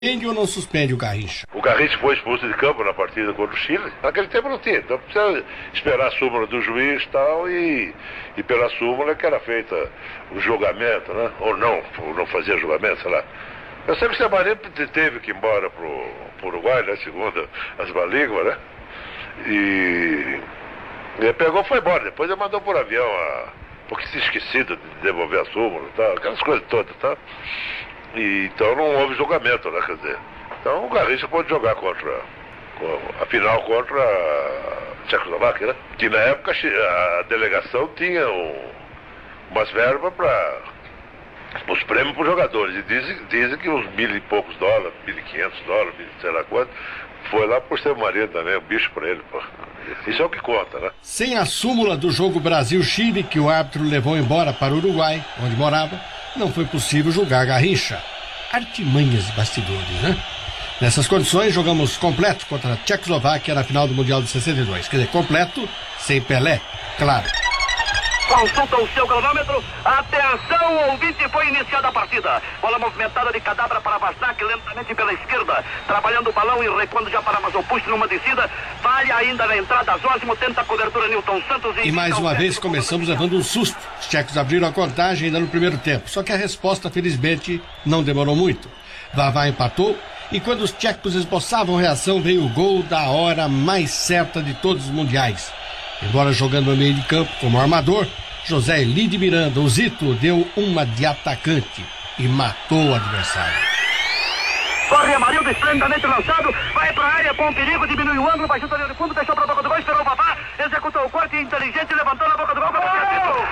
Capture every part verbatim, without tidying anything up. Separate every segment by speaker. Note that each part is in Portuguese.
Speaker 1: Suspende ou não suspende o Garrincha?
Speaker 2: O Garrincha foi expulso de campo na partida contra o Chile. Naquele tempo não tinha, então precisa esperar a súmula do juiz tal, e, e pela súmula que era feita o julgamento, né? Ou não, ou não fazia julgamento, sei lá. Eu sei que o Semarinho teve que ir embora pro, pro Uruguai, né? Segundo as balíguas, né? E ele pegou e foi embora. Depois ele mandou por avião, a, porque se esquecido de devolver a súmula e tal, aquelas coisas todas, tá? E, então não houve julgamento, né? Quer dizer, então o Garrincha pode jogar contra, a final contra a Tchecoslováquia, né? Que na época a delegação tinha um, umas verbas para os prêmios para os jogadores. E dizem, dizem que uns mil e poucos dólares, mil e quinhentos dólares, mil, sei lá quanto, foi lá por ser marido também, um bicho para ele, pô. Isso é o que conta, né?
Speaker 1: Sem a súmula do jogo Brasil-Chile, que o árbitro levou embora para o Uruguai, onde morava, não foi possível julgar Garrincha. Artimanhas de bastidores, né? Nessas condições, jogamos completo contra a Tchecoslováquia na final do Mundial de sessenta e dois. Quer dizer, completo, sem Pelé, claro.
Speaker 3: Consulta o seu cronômetro. Atenção, ouvinte, foi iniciada a partida. Bola movimentada de Cadabra para Vasnak, lentamente pela esquerda. Trabalhando o balão e recuando já para Mazopusto numa descida. Falha ainda na entrada, Zósimo tenta a cobertura, Newton Santos.
Speaker 1: E, e mais uma vez começamos levando um susto. Os tchecos abriram a contagem ainda no primeiro tempo. Só que a resposta, felizmente, não demorou muito. Vavá empatou. E quando os tchecos esboçavam reação, veio o gol da hora mais certa de todos os mundiais. Embora jogando no meio de campo como armador, José Elide Miranda, o Zito, deu uma de atacante e matou o adversário.
Speaker 3: Corre Amarildo, esplendidamente lançado, vai para a área com perigo, diminui o ângulo, vai junto ali no fundo, deixou para a boca do gol, esperou o Vavá, executou o corte inteligente, levantou na boca do gol, gol!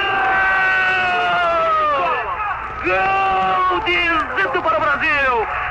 Speaker 3: Gol! Gol de Zito para o Brasil!